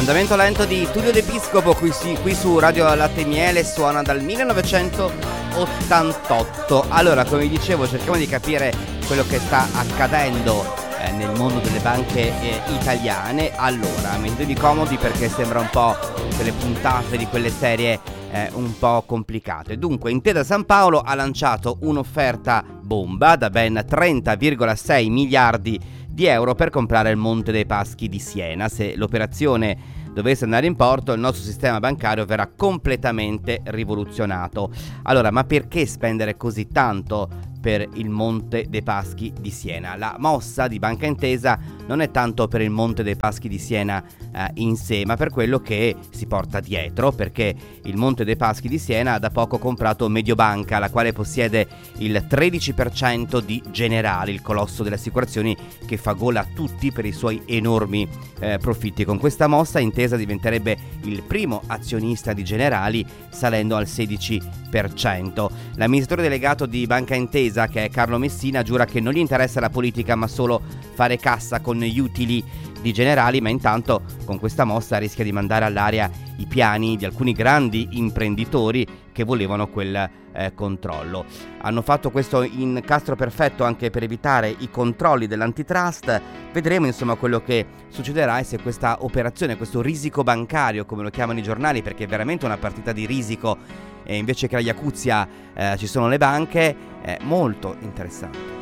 Andamento lento di Tullio De Piscopo qui su Radio Latte e Miele, suona dal 1988. Allora, come vi dicevo, cerchiamo di capire quello che sta accadendo nel mondo delle banche italiane. Allora, mettetevi comodi perché sembra un po' quelle puntate di quelle serie un po' complicate. Dunque, Intesa Sanpaolo ha lanciato un'offerta bomba da ben 30,6 miliardi di euro per comprare il Monte dei Paschi di Siena. Se l'operazione dovesse andare in porto, il nostro sistema bancario verrà completamente rivoluzionato. Allora, ma perché spendere così tanto per il Monte dei Paschi di Siena? La mossa di Banca Intesa non è tanto per il Monte dei Paschi di Siena in sé, ma per quello che si porta dietro, perché il Monte dei Paschi di Siena ha da poco comprato Mediobanca, la quale possiede il 13% di Generali, il colosso delle assicurazioni che fa gola a tutti per i suoi enormi profitti. Con questa mossa Intesa diventerebbe il primo azionista di Generali, salendo al 16%. L'amministratore delegato di Banca Intesa, che è Carlo Messina, giura che non gli interessa la politica ma solo fare cassa con gli utili di Generali, ma intanto con questa mossa rischia di mandare all'aria i piani di alcuni grandi imprenditori che volevano quel controllo. Hanno fatto questo incastro perfetto anche per evitare i controlli dell'antitrust. Vedremo insomma quello che succederà e se questa operazione, questo risico bancario come lo chiamano i giornali, perché è veramente una partita di risico e invece che la Iacuzia ci sono le banche, è molto interessante.